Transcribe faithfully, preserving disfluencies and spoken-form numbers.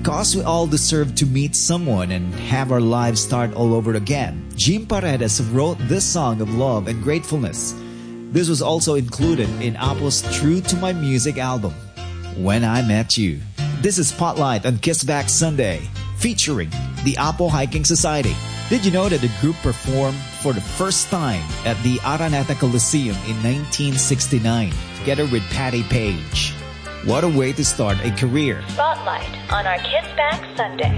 Because we all deserve to meet someone and have our lives start all over again, Jim Paredes wrote this song of love and gratefulness. This was also included in Apo's True to My Music album, When I Met You. This is Spotlight on Kiss Back Sunday, featuring the Apo Hiking Society. Did you know that the group performed for the first time at the Araneta Coliseum in nineteen sixty-nine, together with Patty Page? What a way to start a career. Spotlight on our Kiss Back Sunday.